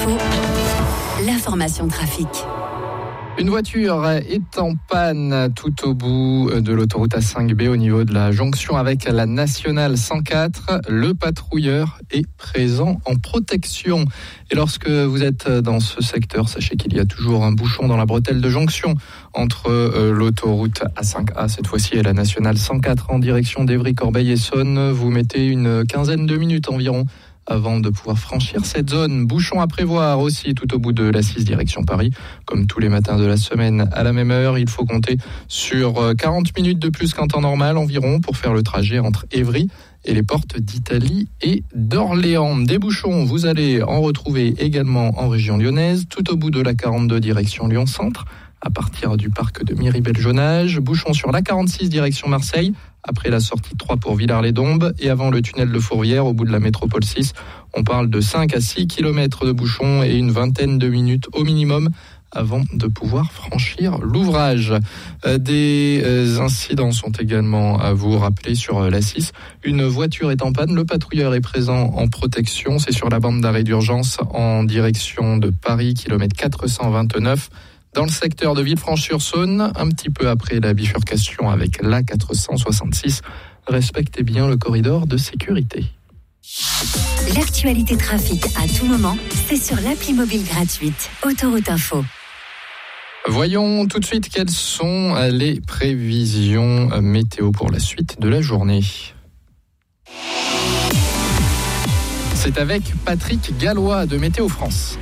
Info, l'information trafic. Une voiture est en panne tout au bout de l'autoroute A5B au niveau de la jonction avec la nationale 104. Le patrouilleur est présent en protection. Et lorsque vous êtes dans ce secteur, sachez qu'il y a toujours un bouchon dans la bretelle de jonction entre l'autoroute A5A cette fois-ci et la nationale 104 en direction d'Évry, Corbeil-Essonnes. Vous mettez une quinzaine de minutes environ avant de pouvoir franchir cette zone. Bouchon à prévoir aussi tout au bout de la 6 direction Paris. Comme tous les matins de la semaine à la même heure, il faut compter sur 40 minutes de plus qu'en temps normal environ pour faire le trajet entre Évry et les portes d'Italie et d'Orléans. Des bouchons, vous allez en retrouver également en région lyonnaise, tout au bout de la 42 direction Lyon-Centre, à partir du parc de Miribel-Jonage. Bouchons sur la 46 direction Marseille, après la sortie 3 pour Villars-les-Dombes et avant le tunnel de Fourvière au bout de la métropole 6. On parle de 5 à 6 km de bouchons et une vingtaine de minutes au minimum avant de pouvoir franchir l'ouvrage. Des incidents sont également à vous rappeler sur la 6. Une voiture est en panne, le patrouilleur est présent en protection. C'est sur la bande d'arrêt d'urgence en direction de Paris, kilomètre 429. Dans le secteur de Villefranche-sur-Saône, un petit peu après la bifurcation avec l'A466. Respectez bien le corridor de sécurité. L'actualité trafic à tout moment, c'est sur l'appli mobile gratuite Autoroute Info. Voyons tout de suite quelles sont les prévisions météo pour la suite de la journée. C'est avec Patrick Gallois de Météo France.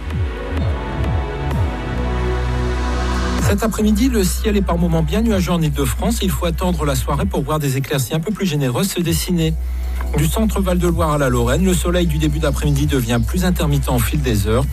Cet après-midi, le ciel est par moments bien nuageux en Île-de-France. Il faut attendre la soirée pour voir des éclaircies un peu plus généreuses se dessiner. Du centre Val-de-Loire à la Lorraine, le soleil du début d'après-midi devient plus intermittent au fil des heures.